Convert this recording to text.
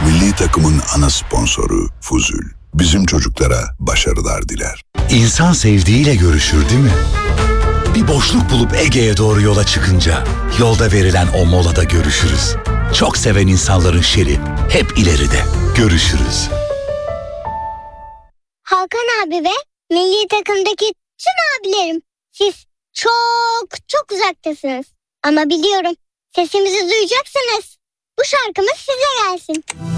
Milli takımın ana sponsoru Fuzul. Bizim çocuklara başarılar diler. İnsan sevdiğiyle görüşür değil mi? Bir boşluk bulup Ege'ye doğru yola çıkınca yolda verilen o molada görüşürüz. Çok seven insanların şeri hep ileride. Görüşürüz. Hakan abi ve milli takımdaki tüm abilerim, siz çok uzaktasınız. Ama biliyorum, sesimizi duyacaksınız. Bu şarkımız size gelsin.